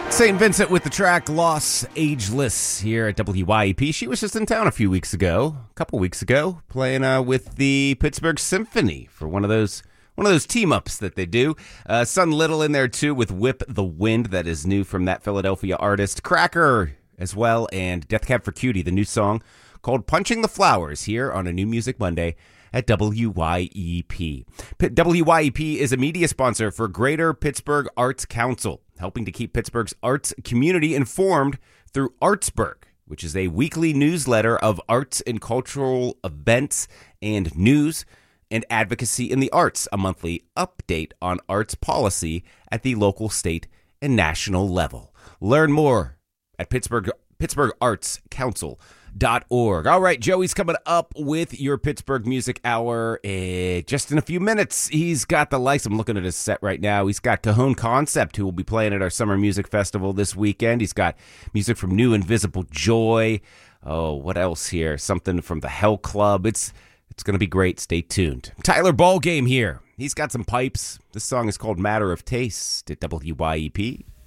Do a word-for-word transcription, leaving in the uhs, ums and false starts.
Saint Vincent with the track Los Ageless here at W Y E P. She was just in town a few weeks ago, a couple weeks ago, playing uh, with the Pittsburgh Symphony for one of those one of those team-ups that they do. Uh, Sun Little in there, too, with Whip the Wind. That is new from that Philadelphia artist. Cracker as well, and Death Cab for Cutie, the new song called Punching the Flowers here on A New Music Monday at W Y E P. P- W Y E P is a media sponsor for Greater Pittsburgh Arts Council, helping to keep Pittsburgh's arts community informed through Artsburg, which is a weekly newsletter of arts and cultural events and news and advocacy in the arts, a monthly update on arts policy at the local, state, and national level. Learn more at Pittsburgh Pittsburgh Arts Council. Dot org. All right, Joey's coming up with your Pittsburgh Music Hour uh, just in a few minutes. He's got the likes. I'm looking at his set right now. He's got Cajon Concept, who will be playing at our Summer Music Festival this weekend. He's got music from New Invisible Joy. Oh, what else here? Something from the Hell Club. It's it's going to be great. Stay tuned. Tyler Ballgame here. He's got some pipes. This song is called Matter of Taste at W Y E P.